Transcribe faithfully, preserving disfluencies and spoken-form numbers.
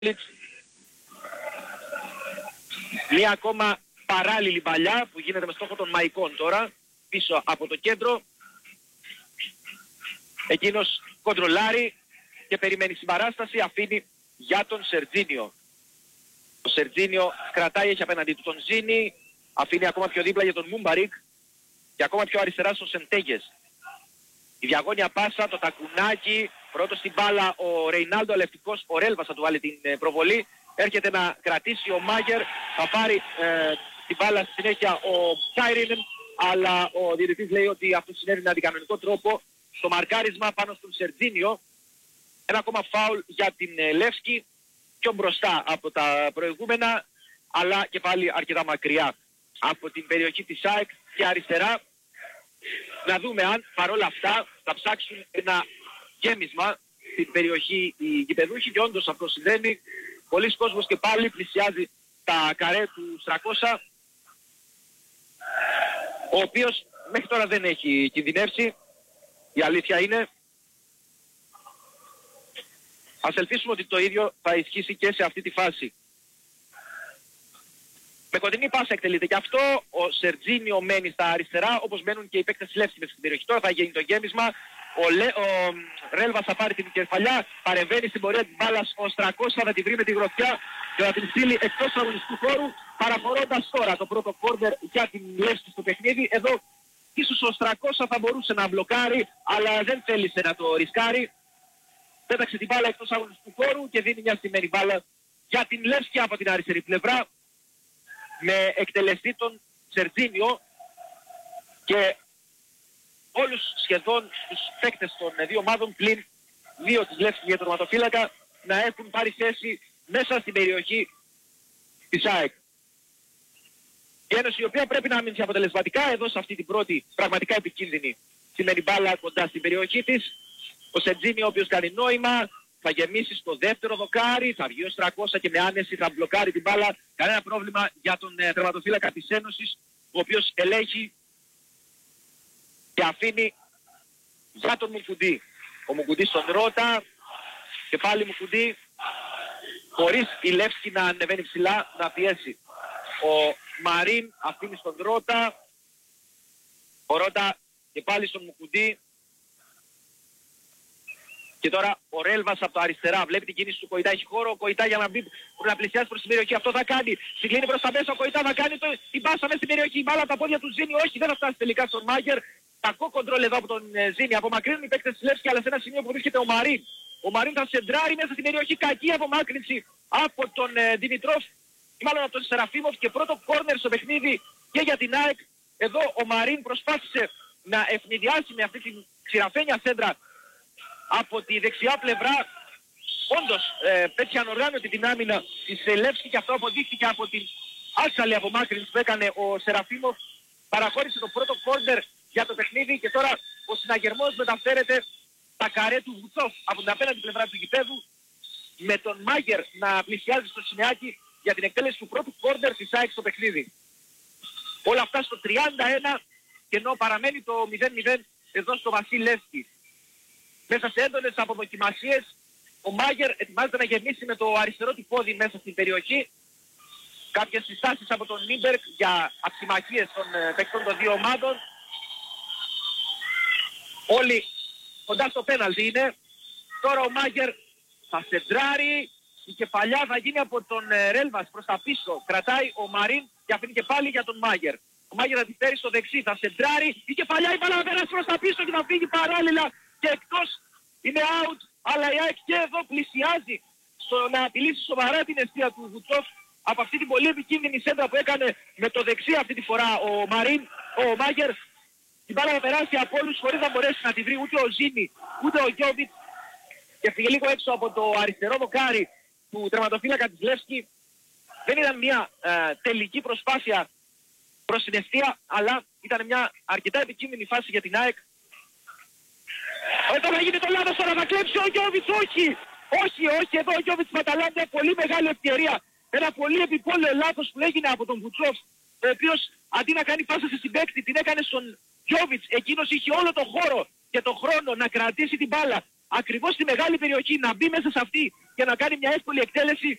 Μία ακόμα παράλληλη παλιά που γίνεται με στόχο των Μαϊκών τώρα, πίσω από το κέντρο. Εκείνος κοντρολάρει και περιμένει συμπαράσταση, αφήνει για τον Σερτζίνιο. Ο Σερτζίνιο κρατάει, έχει απέναντι του τον Ζήνη, αφήνει ακόμα πιο δίπλα για τον Μούμπαρικ και ακόμα πιο αριστερά στον Σεντέγες. Η διαγώνια πάσα, το τακουνάκι, πρώτος στην μπάλα ο Ρεϊνάλντο Αλευτικός, ο Ρέλβας θα του βάλει την προβολή. Έρχεται να κρατήσει ο Μάγερ, θα πάρει ε, την μπάλα στη συνέχεια ο Κάιρινεν, αλλά ο διαιτητής λέει ότι αυτό συνέβη με αντικανονικό τρόπο στο μαρκάρισμα πάνω στον Σερτζίνιο. Ένα ακόμα φάουλ για την ε, Λεύσκη, πιο μπροστά από τα προηγούμενα, αλλά και πάλι αρκετά μακριά από την περιοχή της ΑΕΚ και αριστερά. Να δούμε αν παρόλα αυτά θα ψάξουν ένα γέμισμα στην περιοχή οι γηπεδούχοι, και όντως αυτό συμβαίνει. Πολλοί κόσμος και πάλι πλησιάζει τα καρέ του Στρακώσα, ο οποίος μέχρι τώρα δεν έχει κινδυνεύσει, η αλήθεια είναι. Ας ελπίσουμε ότι το ίδιο θα ισχύσει και σε αυτή τη φάση. Με κοντινή πάσα εκτελείται και αυτό, ο Σερτζίνιο μένει στα αριστερά, όπως μένουν και οι παίκτες της Λεύσκης στην περιοχή. Τώρα θα γίνει το γέμισμα, ο, Λε, ο Ρέλβας θα πάρει την κεφαλιά, παρεμβαίνει στην πορεία της μπάλας, ο Στρακώσα θα την βρει με τη γροθιά και θα την στείλει εκτός αγωνιστικού χώρου, παραχωρώντας τώρα το πρώτο κόρνερ για την Λεύσκη στο παιχνίδι. Εδώ ίσως ο Στρακώσα θα μπορούσε να μπλοκάρει, αλλά δεν θέλησε να το ρισκάρει. Πέταξε την μπάλα εκτός αγωνιστικού χώρου και δίνει μια στημένη μπάλα για την Λεύσκη από την αριστερή πλευρά, με εκτελεστή τον Σερτζίνιο, και όλους σχεδόν τους παίκτες των δύο ομάδων πλην δύο της Λεύσκης για τον τερματοφύλακα να έχουν πάρει θέση μέσα στην περιοχή της ΑΕΚ. Η Ένωση η οποία πρέπει να μείνει αποτελεσματικά εδώ σε αυτή την πρώτη πραγματικά επικίνδυνη σημαίνει μπάλα κοντά στην περιοχή της. Ο Σερτζίνιο ο οποίος κάνει νόημα, θα γεμίσει στο δεύτερο δοκάρι, θα βγει ο Στρακώσα και με άνεση θα μπλοκάρει την μπάλα. Κανένα πρόβλημα για τον ε, τερματοφύλακα της Ένωσης, ο οποίος ελέγχει και αφήνει για τον Μουκουντή. Ο Μουκουντή στον Ρώτα και πάλι Μουκουντή, χωρίς η Λεύσκη να ανεβαίνει ψηλά να πιέσει. Ο Μαρίν αφήνει στον Ρώτα, ο Ρώτα και πάλι στον Μουκουντή. Και τώρα ο Ρέλβας από τα αριστερά βλέπει την κίνηση του Κοϊτά, έχει χώρο, ο Κοϊτά για να μπει, να πλησιάσει προς την περιοχή, αυτό θα κάνει. Συγκλίνει προς τα μέσα, ο Κοϊτά θα κάνει το, την πάσα μέσα στην περιοχή, η μπάλα από τα πόδια του Ζήνη, όχι, δεν θα φτάσει τελικά στον Μάγκερ. Κακό κοντρόλ εδώ από τον ε, Ζήνη, απομακρύνουν οι παίκτες της Λεύσκη, αλλά σε ένα σημείο που βρίσκεται ο Μαρίν. Ο Μαρίν θα σεντράρει μέσα στην περιοχή, κακή απομάκρυνση από τον ε, Δημητρόφ, ή μάλλον από τον Σεραφίμοφ, και πρώτο κόρνερ στο παιχνίδι και για την ΑΕΚ. Εδώ ο Μαρίν προσπάθησε να ευνηδιάσει με αυτή την ξηραφένια σέντρα από τη δεξιά πλευρά. Όντως ε, πέτυχε ανοργάνωτη την άμυνα της Λεύσκη και αυτό αποδείχθηκε από την άσχαλη απομάκρυνση που έκανε ο Σεραφίμοφ. Παραχώρησε το πρώτο κόρνερ για το παιχνίδι και τώρα ο συναγερμός μεταφέρεται στα καρέ του Βουτσόφ από την απέναντι πλευρά του γηπέδου, με τον Μάγκερ να πλησιάζει στο σημαίακι για την εκτέλεση του πρώτου κόρνερ της ΑΕΚ στο παιχνίδι. Όλα αυτά στο τριάντα ένα, και ενώ παραμένει το μηδέν μηδέν εδώ στο Βασίλη Λεύσκη. Μέσα σε έντονες αποδοκιμασίες, ο Μάγερ ετοιμάζεται να γεμίσει με το αριστερό του πόδι μέσα στην περιοχή. Κάποιες συστάσεις από τον Νίμπερκ για αξιμαχίες των ε, παίκτων των δύο ομάδων. Όλοι κοντά στο πέναλτι είναι. Τώρα ο Μάγερ θα σεντράρει. Η κεφαλιά θα γίνει από τον ε, Ρέλβας προς τα πίσω. Κρατάει ο Μαρίν και αφήνει και πάλι για τον Μάγερ. Ο Μάγερ θα τη φέρει στο δεξί, θα σεντράρει. Η κεφαλιά, η μπάλα θα περάσει προς τα πίσω και θα φύγει παράλληλα και εκτός, είναι out, αλλά η ΑΕΚ και εδώ πλησιάζει στο να απειλήσει σοβαρά την αιστεία του Βουτσόφ από αυτή την πολύ επικίνδυνη σέντρα που έκανε με το δεξί αυτή τη φορά ο Μαρίν, ο Μάγερ. Την μπάλα θα περάσει από όλους χωρίς να μπορέσει να τη βρει ούτε ο Ζήνη ούτε ο Γιώβιτς και φύγε λίγο έξω από το αριστερό δοκάρι του τερματοφύλακα της Λεύσκη. Δεν ήταν μια ε, τελική προσπάθεια προς την αιστεία, αλλά ήταν μια αρκετά επικίνδυνη φάση για την ΑΕΚ. Εδώ θα γίνει το λάθος, τώρα θα κλέψει ο Γιώβιτς, όχι, όχι, όχι, εδώ ο Γιώβιτς παταλάει μια πολύ μεγάλη ευκαιρία. Ένα πολύ επιπόλαιο λάθος που έγινε από τον Βουτσόφ, ο οποίος αντί να κάνει πάσα σε συμπαίκτη την έκανε στον Γιώβιτς. Εκείνος είχε όλο τον χώρο και τον χρόνο να κρατήσει την μπάλα ακριβώς στη μεγάλη περιοχή, να μπει μέσα σε αυτή και να κάνει μια εύκολη εκτέλεση